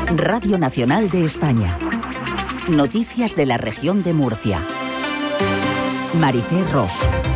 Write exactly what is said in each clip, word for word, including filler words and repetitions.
Radio Nacional de España. Noticias de la región de Murcia. Maricé Ros.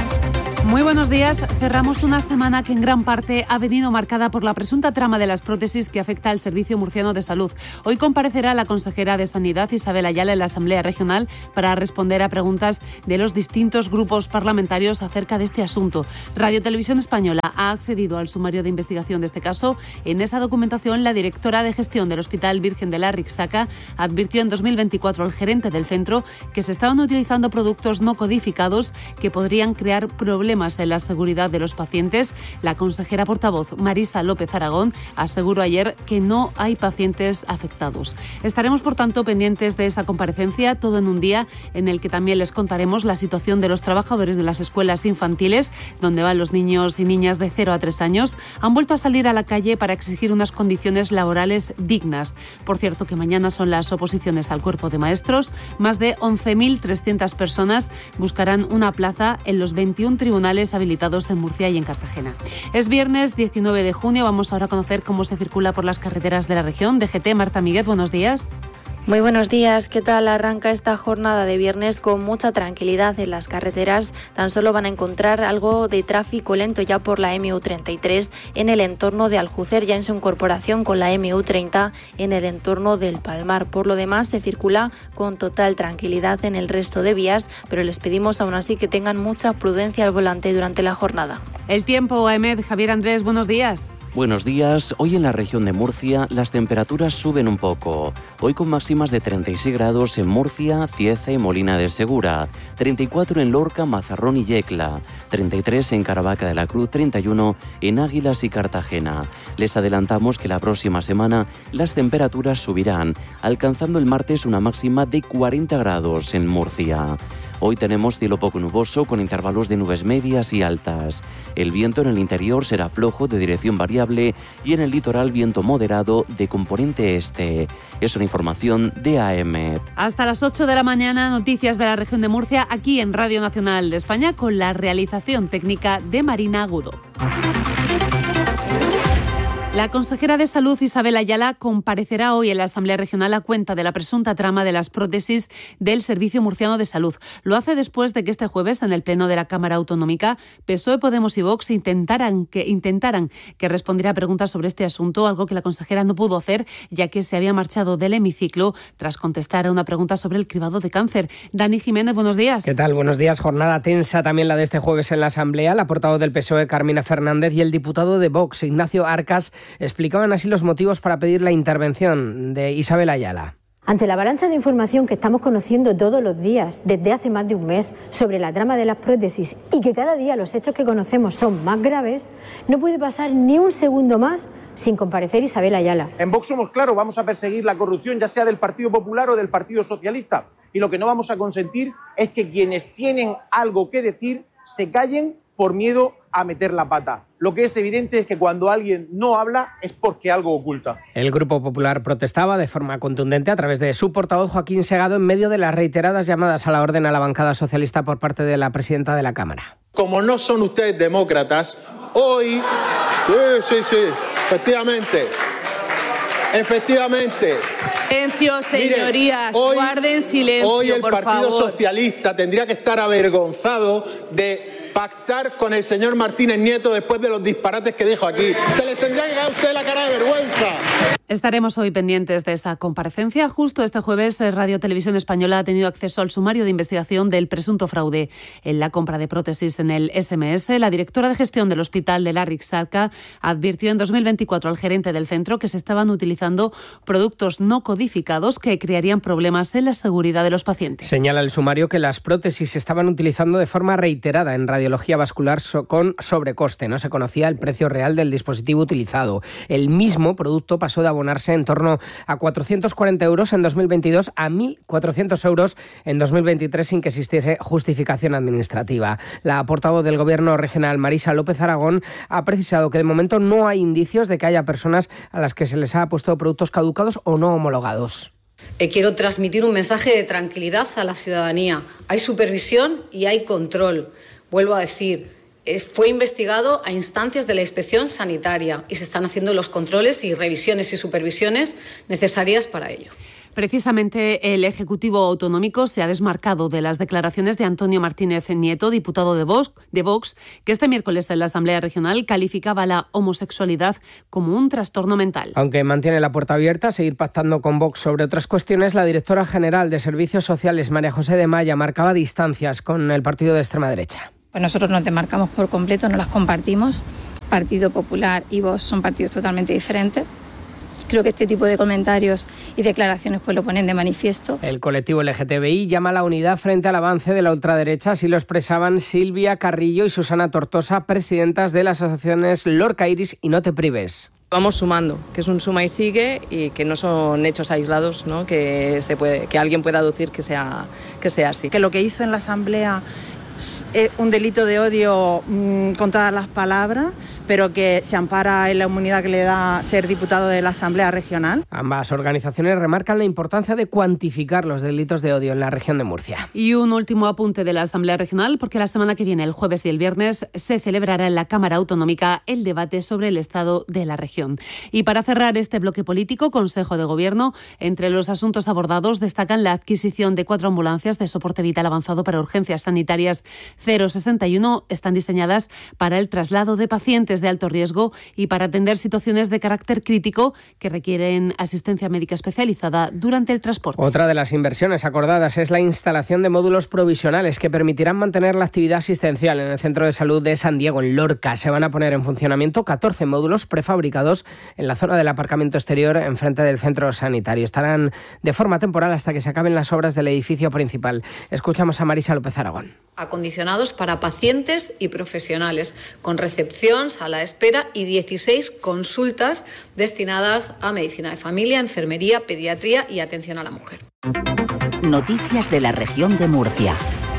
Muy buenos días. Cerramos una semana que en gran parte ha venido marcada por la presunta trama de las prótesis que afecta al Servicio Murciano de Salud. Hoy comparecerá la consejera de Sanidad, Isabel Ayala, en la Asamblea Regional para responder a preguntas de los distintos grupos parlamentarios acerca de este asunto. Radio Televisión Española ha accedido al sumario de investigación de este caso. En esa documentación, la directora de gestión del Hospital Virgen de la Rixaca advirtió en dos mil veinticuatro al gerente del centro que se estaban utilizando productos no codificados que podrían crear problemas en la seguridad de los pacientes. La consejera portavoz Marisa López Aragón aseguró ayer que no hay pacientes afectados. Estaremos, por tanto, pendientes de esa comparecencia, todo en un día en el que también les contaremos la situación de los trabajadores de las escuelas infantiles, donde van los niños y niñas de cero a tres años. Han vuelto a salir a la calle para exigir unas condiciones laborales dignas. Por cierto, que mañana son las oposiciones al cuerpo de maestros. Más de once mil trescientas personas buscarán una plaza en los veintiún tribunales habilitados en Murcia y en Cartagena. Es viernes diecinueve de junio. Vamos ahora a conocer cómo se circula por las carreteras de la región. D G T, Marta Míguez, buenos días. Muy buenos días. ¿Qué tal? Arranca esta jornada de viernes con mucha tranquilidad en las carreteras. Tan solo van a encontrar algo de tráfico lento ya por la eme u treinta y tres en el entorno de Aljucer, ya en su incorporación con la eme u treinta en el entorno del Palmar. Por lo demás, se circula con total tranquilidad en el resto de vías, pero les pedimos aún así que tengan mucha prudencia al volante durante la jornada. El tiempo, A E M E D. Javier Andrés, buenos días. Buenos días. Hoy en la región de Murcia las temperaturas suben un poco. Hoy con máximas de treinta y seis grados en Murcia, Cieza y Molina de Segura, treinta y cuatro en Lorca, Mazarrón y Yecla, treinta y tres en Caravaca de la Cruz, treinta y uno en Águilas y Cartagena. Les adelantamos que la próxima semana las temperaturas subirán, alcanzando el martes una máxima de cuarenta grados en Murcia. Hoy tenemos cielo poco nuboso con intervalos de nubes medias y altas. El viento en el interior será flojo de dirección variable y en el litoral viento moderado de componente este. Es una información de A E M E D. Hasta las ocho de la mañana, noticias de la región de Murcia aquí en Radio Nacional de España con la realización técnica de Marina Agudo. La consejera de Salud, Isabel Ayala, comparecerá hoy en la Asamblea Regional a cuenta de la presunta trama de las prótesis del Servicio Murciano de Salud. Lo hace después de que este jueves, en el Pleno de la Cámara Autonómica, P S O E, Podemos y Vox intentaran que, intentaran que respondiera a preguntas sobre este asunto, algo que la consejera no pudo hacer, ya que se había marchado del hemiciclo tras contestar a una pregunta sobre el cribado de cáncer. Dani Jiménez, buenos días. ¿Qué tal? Buenos días. Jornada tensa también la de este jueves en la Asamblea. La portavoz del P S O E, Carmina Fernández, y el diputado de Vox, Ignacio Arcas, explicaban así los motivos para pedir la intervención de Isabel Ayala. Ante la avalancha de información que estamos conociendo todos los días desde hace más de un mes sobre la trama de las prótesis y que cada día los hechos que conocemos son más graves, no puede pasar ni un segundo más sin comparecer Isabel Ayala. En Vox somos claros, vamos a perseguir la corrupción ya sea del Partido Popular o del Partido Socialista, y lo que no vamos a consentir es que quienes tienen algo que decir se callen por miedo a meter la pata. Lo que es evidente es que cuando alguien no habla es porque algo oculta. El Grupo Popular protestaba de forma contundente a través de su portavoz Joaquín Segado en medio de las reiteradas llamadas a la orden a la bancada socialista por parte de la presidenta de la Cámara. Como no son ustedes demócratas, hoy... Sí, sí, sí, efectivamente... Efectivamente. Silencio, señorías, Miren, hoy, guarden silencio, hoy el por Partido favor. Socialista tendría que estar avergonzado de pactar con el señor Martínez Nieto después de los disparates que dijo aquí. Se les tendría que caer a usted la cara de vergüenza. Estaremos hoy pendientes de esa comparecencia. Justo este jueves, Radio Televisión Española ha tenido acceso al sumario de investigación del presunto fraude en la compra de prótesis en el ese eme ese. La directora de gestión del Hospital de la Rixaca advirtió en dos mil veinticuatro al gerente del centro que se estaban utilizando productos no codificados que crearían problemas en la seguridad de los pacientes. Señala el sumario que las prótesis se estaban utilizando de forma reiterada en radiología vascular con sobrecoste. No se conocía el precio real del dispositivo utilizado. El mismo producto pasó de abonarse en torno a cuatrocientos cuarenta euros en dos mil veintidós a mil cuatrocientos euros en dos mil veintitrés sin que existiese justificación administrativa. La portavoz del Gobierno regional, Marisa López Aragón, ha precisado que de momento no hay indicios de que haya personas a las que se les ha puesto productos caducados o no homologados. Eh, quiero transmitir un mensaje de tranquilidad a la ciudadanía. Hay supervisión y hay control. Vuelvo a decir, eh, fue investigado a instancias de la Inspección Sanitaria y se están haciendo los controles y revisiones y supervisiones necesarias para ello. Precisamente el Ejecutivo Autonómico se ha desmarcado de las declaraciones de Antonio Martínez Nieto, diputado de Vox, de Vox, que este miércoles en la Asamblea Regional calificaba la homosexualidad como un trastorno mental. Aunque mantiene la puerta abierta a seguir pactando con Vox sobre otras cuestiones, la directora general de Servicios Sociales, María José de Maya, marcaba distancias con el partido de extrema derecha. Pues nosotros nos demarcamos por completo, no las compartimos. Partido Popular y Vox son partidos totalmente diferentes. Creo que este tipo de comentarios y declaraciones pues lo ponen de manifiesto. El colectivo L G T B I llama a la unidad frente al avance de la ultraderecha, así lo expresaban Silvia Carrillo y Susana Tortosa, presidentas de las asociaciones Lorca Iris y No Te Prives. Vamos sumando, que es un suma y sigue y que no son hechos aislados, ¿no? Que se puede, que alguien pueda aducir que sea, que sea así. Que lo que hizo en la Asamblea es un delito de odio mmm, con todas las palabras, pero que se ampara en la inmunidad que le da ser diputado de la Asamblea Regional. Ambas organizaciones remarcan la importancia de cuantificar los delitos de odio en la región de Murcia. Y un último apunte de la Asamblea Regional, porque la semana que viene, el jueves y el viernes, se celebrará en la Cámara Autonómica el debate sobre el estado de la región. Y para cerrar este bloque político, Consejo de Gobierno, entre los asuntos abordados destacan la adquisición de cuatro ambulancias de soporte vital avanzado para urgencias sanitarias cero sesenta y uno. Están diseñadas para el traslado de pacientes de alto riesgo y para atender situaciones de carácter crítico que requieren asistencia médica especializada durante el transporte. Otra de las inversiones acordadas es la instalación de módulos provisionales que permitirán mantener la actividad asistencial en el Centro de Salud de San Diego, en Lorca. Se van a poner en funcionamiento catorce módulos prefabricados en la zona del aparcamiento exterior enfrente del centro sanitario. Estarán de forma temporal hasta que se acaben las obras del edificio principal. Escuchamos a Marisa López Aragón. Acondicionados para pacientes y profesionales, con recepción, sala de espera y dieciséis consultas destinadas a medicina de familia, enfermería, pediatría y atención a la mujer. Noticias de la región de Murcia.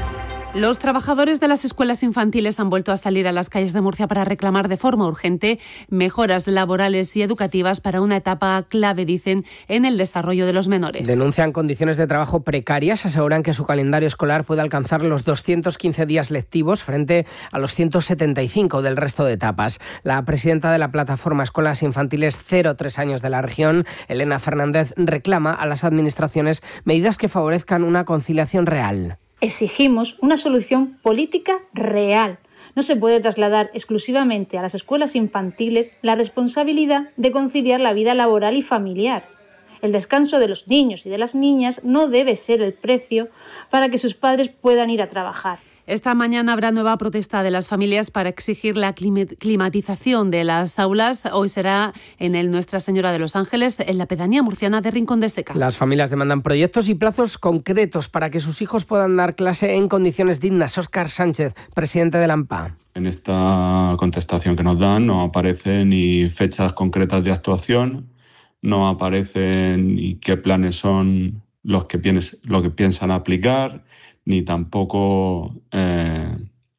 Los trabajadores de las escuelas infantiles han vuelto a salir a las calles de Murcia para reclamar de forma urgente mejoras laborales y educativas para una etapa clave, dicen, en el desarrollo de los menores. Denuncian condiciones de trabajo precarias, aseguran que su calendario escolar puede alcanzar los doscientos quince días lectivos frente a los ciento setenta y cinco del resto de etapas. La presidenta de la plataforma Escuelas Infantiles cero tres años de la región, Elena Fernández, reclama a las administraciones medidas que favorezcan una conciliación real. Exigimos una solución política real. No se puede trasladar exclusivamente a las escuelas infantiles la responsabilidad de conciliar la vida laboral y familiar. El descanso de los niños y de las niñas no debe ser el precio para que sus padres puedan ir a trabajar. Esta mañana habrá nueva protesta de las familias para exigir la climatización de las aulas. Hoy será en el Nuestra Señora de los Ángeles, en la pedanía murciana de Rincón de Seca. Las familias demandan proyectos y plazos concretos para que sus hijos puedan dar clase en condiciones dignas. Óscar Sánchez, presidente de la AMPA. En esta contestación que nos dan no aparecen ni fechas concretas de actuación, no aparecen ni qué planes son los que, piens- lo que piensan aplicar, ni tampoco eh,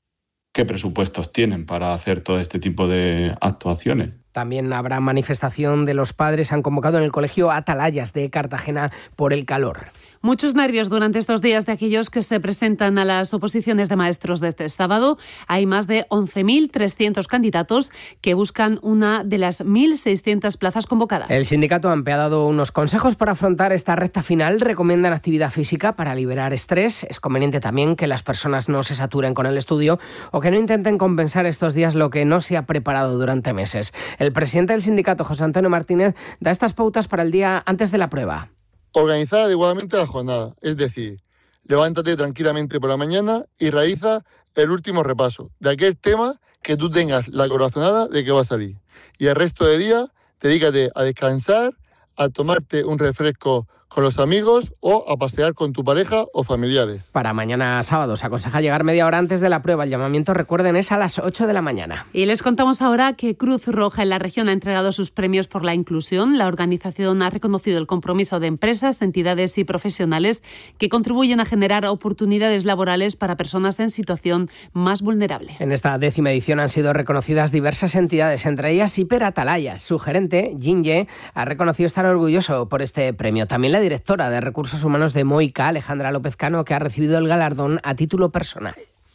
qué presupuestos tienen para hacer todo este tipo de actuaciones. También habrá manifestación de los padres. Han convocado en el colegio Atalayas de Cartagena por el calor. Muchos nervios durante estos días de aquellos que se presentan a las oposiciones de maestros de este sábado. Hay más de once mil trescientos candidatos que buscan una de las mil seiscientas plazas convocadas. El sindicato AMPE ha dado unos consejos para afrontar esta recta final. Recomiendan actividad física para liberar estrés. Es conveniente también que las personas no se saturen con el estudio o que no intenten compensar estos días lo que no se ha preparado durante meses. El presidente del sindicato, José Antonio Martínez, da estas pautas para el día antes de la prueba. Organizar adecuadamente la jornada, es decir, levántate tranquilamente por la mañana y realiza el último repaso de aquel tema que tú tengas la corazonada de que va a salir. Y el resto de día, dedícate a descansar, a tomarte un refresco con los amigos o a pasear con tu pareja o familiares. Para mañana sábado se aconseja llegar media hora antes de la prueba. El llamamiento, recuerden, es a las ocho de la mañana. Y les contamos ahora que Cruz Roja en la región ha entregado sus premios por la inclusión. La organización ha reconocido el compromiso de empresas, entidades y profesionales que contribuyen a generar oportunidades laborales para personas en situación más vulnerable. En esta décima edición han sido reconocidas diversas entidades, entre ellas Hiper Atalayas. Su gerente, Jinye, ha reconocido estar orgulloso por este premio. También la directora de Recursos Humanos de Moica, Alejandra López Cano, que ha recibido el galardón a título personal.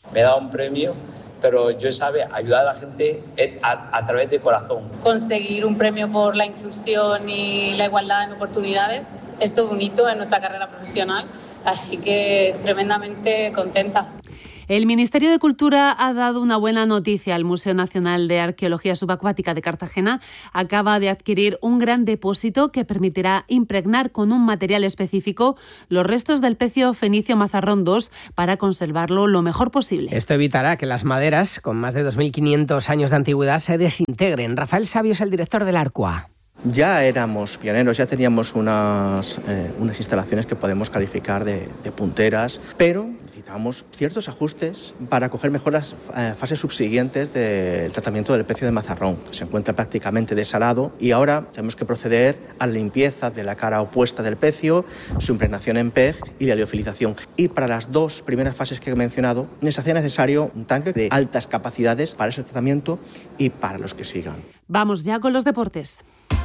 Me he dado un premio, pero yo sabe ayudar a la gente a, a través de corazón. Conseguir un premio por la inclusión y la igualdad en oportunidades es todo un hito en nuestra carrera profesional, así que tremendamente contenta. El Ministerio de Cultura ha dado una buena noticia al Museo Nacional de Arqueología Subacuática de Cartagena. Acaba de adquirir un gran depósito que permitirá impregnar con un material específico los restos del pecio fenicio Mazarrón dos para conservarlo lo mejor posible. Esto evitará que las maderas, con más de dos mil quinientos años de antigüedad, se desintegren. Rafael Sabio es el director del Arcua. Ya éramos pioneros, ya teníamos unas, eh, unas instalaciones que podemos calificar de, de punteras, pero necesitábamos ciertos ajustes para coger mejor las eh, fases subsiguientes del tratamiento del pecio de Mazarrón. Se encuentra prácticamente desalado y ahora tenemos que proceder a la limpieza de la cara opuesta del pecio, su impregnación en P E G y la liofilización. Y para las dos primeras fases que he mencionado, se hacía necesario un tanque de altas capacidades para ese tratamiento y para los que sigan. Vamos ya con los deportes.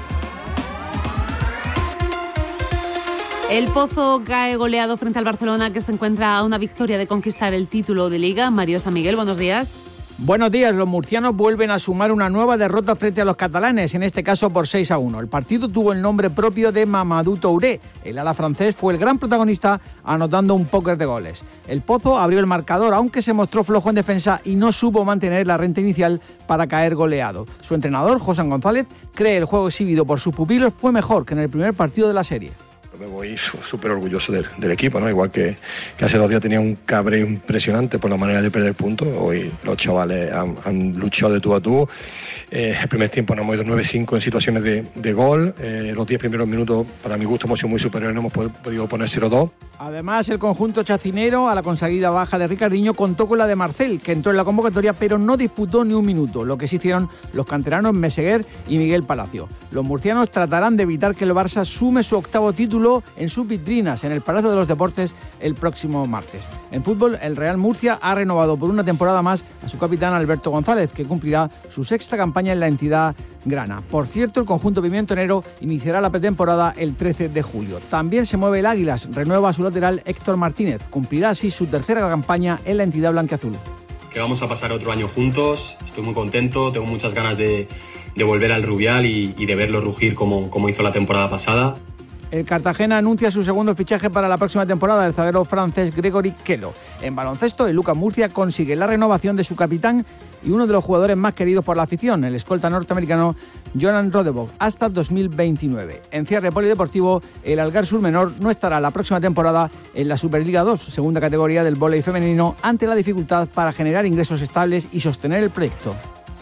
El Pozo cae goleado frente al Barcelona, que se encuentra a una victoria de conquistar el título de Liga. Mario San Miguel, buenos días. Buenos días, los murcianos vuelven a sumar una nueva derrota frente a los catalanes, en este caso por seis a uno. El partido tuvo el nombre propio de Mamadou Touré. El ala francés fue el gran protagonista, anotando un póker de goles. El Pozo abrió el marcador, aunque se mostró flojo en defensa y no supo mantener la renta inicial para caer goleado. Su entrenador, José González, cree el juego exhibido por sus pupilos fue mejor que en el primer partido de la serie. Me voy súper orgulloso del, del equipo, ¿no? Igual que, que hace dos días tenía un cabreo impresionante por la manera de perder puntos. Hoy los chavales han, han luchado de tú a tú. Eh, el primer tiempo nos hemos ido nueve cinco en situaciones de, de gol. Eh, los diez primeros minutos, para mi gusto, hemos sido muy superiores, no hemos podido poner cero dos. Además, el conjunto chacinero, a la conseguida baja de Ricardinho, contó con la de Marcel, que entró en la convocatoria pero no disputó ni un minuto, lo que sí hicieron los canteranos Meseguer y Miguel Palacio. Los murcianos tratarán de evitar que el Barça sume su octavo título en sus vitrinas en el Palacio de los Deportes el próximo martes. En fútbol, el Real Murcia ha renovado por una temporada más a su capitán Alberto González, que cumplirá su sexta campaña en la entidad grana. Por cierto, el conjunto pimientonero iniciará la pretemporada el trece de julio. También se mueve el Águilas, renueva a su lateral Héctor Martínez. Cumplirá así su tercera campaña en la entidad blanquiazul. Que vamos a pasar otro año juntos, estoy muy contento, tengo muchas ganas de, de volver al Rubial y, y de verlo rugir como, como hizo la temporada pasada. El Cartagena anuncia su segundo fichaje para la próxima temporada, el zaguero francés Gregory Kelo. En baloncesto, el Lucas Murcia consigue la renovación de su capitán y uno de los jugadores más queridos por la afición, el escolta norteamericano Jonan Rodebog, hasta dos mil veintinueve. En cierre polideportivo, el Algar Sur Menor no estará la próxima temporada en la Superliga dos, segunda categoría del vóley femenino, ante la dificultad para generar ingresos estables y sostener el proyecto.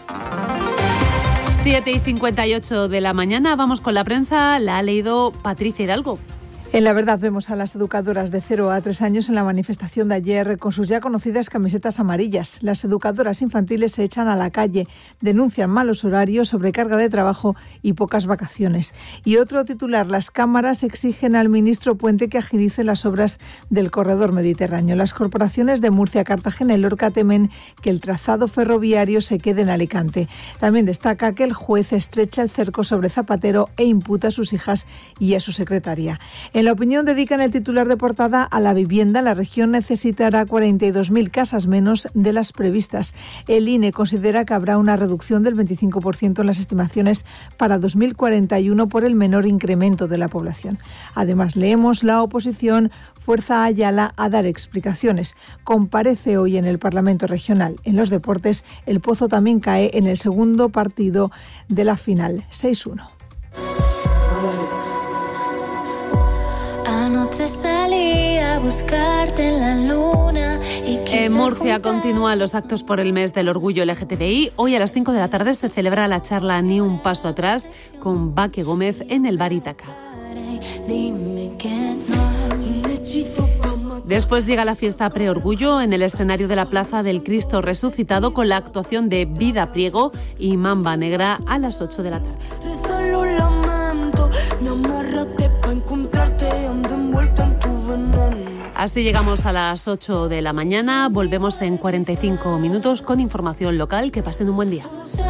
siete y cincuenta y ocho de la mañana, vamos con la prensa, la ha leído Patricia Hidalgo. En La Verdad vemos a las educadoras de cero a tres años en la manifestación de ayer con sus ya conocidas camisetas amarillas. Las educadoras infantiles se echan a la calle, denuncian malos horarios, sobrecarga de trabajo y pocas vacaciones. Y otro titular, las cámaras exigen al ministro Puente que agilice las obras del corredor mediterráneo. Las corporaciones de Murcia, Cartagena y Lorca temen que el trazado ferroviario se quede en Alicante. También destaca que el juez estrecha el cerco sobre Zapatero e imputa a sus hijas y a su secretaria. En La Opinión dedican el titular de portada a la vivienda. La región necesitará cuarenta y dos mil casas menos de las previstas. El I N E considera que habrá una reducción del veinticinco por ciento en las estimaciones para dos mil cuarenta y uno por el menor incremento de la población. Además, leemos la oposición fuerza a Ayala a dar explicaciones. Comparece hoy en el Parlamento Regional. En los deportes, el Pozo también cae en el segundo partido de la final, seis uno. Anoche salí a buscarte en la luna y en Murcia continúan los actos por el mes del orgullo L G T B I. Hoy a las cinco de la tarde se celebra la charla Ni un paso atrás con Baque Gómez en el Bar Ítaca. Después llega la fiesta preorgullo en el escenario de la Plaza del Cristo Resucitado con la actuación de Vida Priego y Mamba Negra a las ocho de la tarde. Así llegamos a las ocho de la mañana, volvemos en cuarenta y cinco minutos con información local. Que pasen un buen día.